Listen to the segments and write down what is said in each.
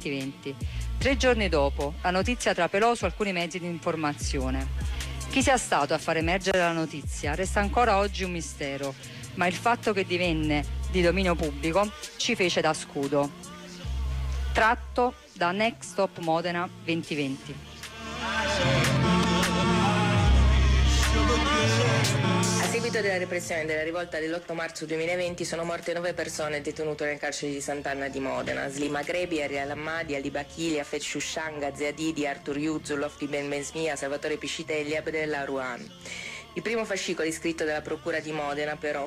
2020. 3 giorni dopo, la notizia trapelò su alcuni mezzi di informazione. Chi sia stato a far emergere la notizia resta ancora oggi un mistero, ma il fatto che divenne di dominio pubblico ci fece da scudo. Tratto da Next Stop Modena 2020. A seguito della repressione della rivolta dell'8 marzo 2020 sono morte 9 persone detenute nel carcere di Sant'Anna di Modena: Slima Grebi, Ariel Hammadi, Ali Bachili, Afed Shushanga, Zeadidi, Artur Yuzul, Lofti Ben Mesmia, Salvatore Piscitelli e Abdel Ruan. Il primo fascicolo iscritto dalla Procura di Modena, però,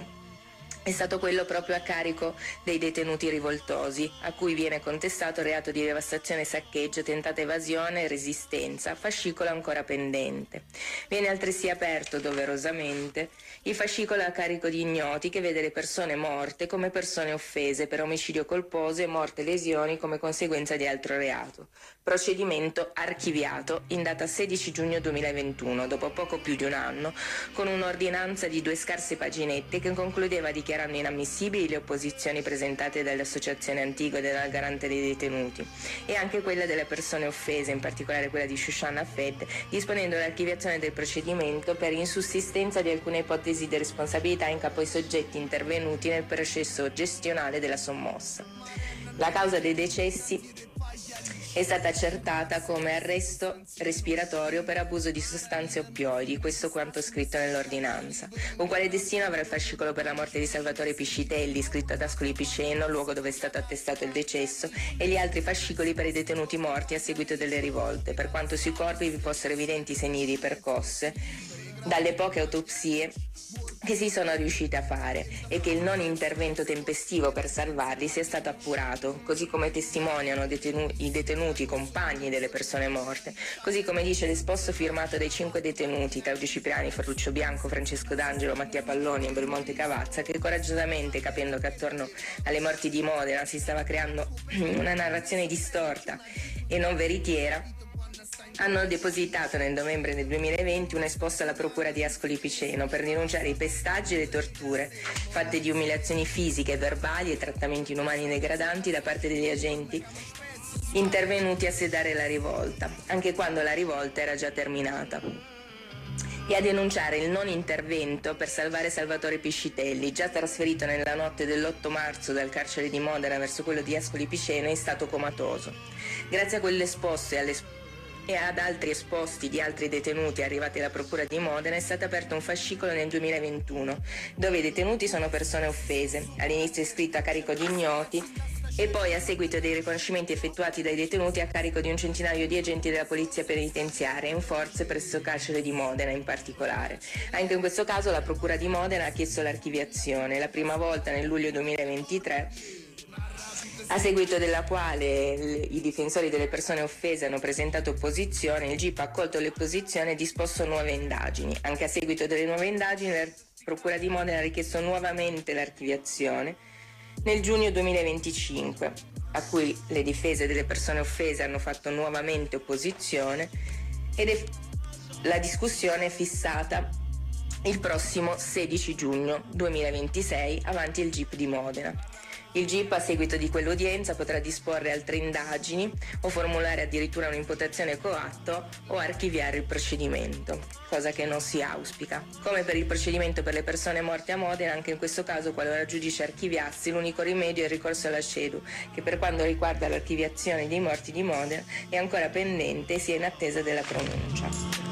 è stato quello proprio a carico dei detenuti rivoltosi, a cui viene contestato il reato di devastazione e saccheggio, tentata evasione e resistenza, fascicolo ancora pendente. Viene altresì aperto, doverosamente, il fascicolo a carico di ignoti, che vede le persone morte come persone offese per omicidio colposo e morte e lesioni come conseguenza di altro reato. Procedimento archiviato in data 16 giugno 2021, dopo poco più di un anno, con un'ordinanza di 2 scarse paginette che concludeva dichiarando inammissibili le opposizioni presentate dall'Associazione Antigua e dalla Garante dei Detenuti e anche quella delle persone offese, in particolare quella di Shushan Afed, disponendo l'archiviazione del procedimento per insussistenza di alcune ipotesi di responsabilità in capo ai soggetti intervenuti nel processo gestionale della sommossa. La causa dei decessi è stata accertata come arresto respiratorio per abuso di sostanze oppioidi, questo quanto scritto nell'ordinanza. Uguale destino avrà il fascicolo per la morte di Salvatore Piscitelli, scritto ad Ascoli Piceno, luogo dove è stato attestato il decesso, e gli altri fascicoli per i detenuti morti a seguito delle rivolte, per quanto sui corpi vi fossero evidenti segni di percosse dalle poche autopsie che si sono riuscite a fare e che il non intervento tempestivo per salvarli sia stato appurato, così come testimoniano i detenuti compagni delle persone morte, così come dice l'esposto firmato dai 5 detenuti, Claudio Cipriani, Ferruccio Bianco, Francesco D'Angelo, Mattia Palloni e Belmonte Cavazza, che coraggiosamente, capendo che attorno alle morti di Modena si stava creando una narrazione distorta e non veritiera, hanno depositato nel novembre del 2020 un esposto alla procura di Ascoli Piceno per denunciare i pestaggi e le torture fatte di umiliazioni fisiche, verbali e trattamenti inumani degradanti da parte degli agenti intervenuti a sedare la rivolta, anche quando la rivolta era già terminata, e a denunciare il non intervento per salvare Salvatore Piscitelli, già trasferito nella notte dell'8 marzo dal carcere di Modena verso quello di Ascoli Piceno in stato comatoso. Grazie a quell'esposto e ad altri esposti di altri detenuti arrivati alla Procura di Modena è stato aperto un fascicolo nel 2021, dove i detenuti sono persone offese, all'inizio iscritto a carico di ignoti e poi, a seguito dei riconoscimenti effettuati dai detenuti, a carico di un centinaio di agenti della Polizia Penitenziaria in forze presso il carcere di Modena in particolare. Anche in questo caso la Procura di Modena ha chiesto l'archiviazione, la prima volta nel luglio 2023, a seguito della quale i difensori delle persone offese hanno presentato opposizione. Il GIP ha accolto l'opposizione e disposto nuove indagini. Anche a seguito delle nuove indagini la Procura di Modena ha richiesto nuovamente l'archiviazione nel giugno 2025, a cui le difese delle persone offese hanno fatto nuovamente opposizione la discussione è fissata il prossimo 16 giugno 2026 avanti il GIP di Modena. Il GIP, a seguito di quell'udienza, potrà disporre altre indagini o formulare addirittura un'imputazione coatto o archiviare il procedimento, cosa che non si auspica. Come per il procedimento per le persone morte a Modena, anche in questo caso, qualora il giudice archiviassi, l'unico rimedio è il ricorso alla CEDU, che per quanto riguarda l'archiviazione dei morti di Modena è ancora pendente e si è in attesa della pronuncia.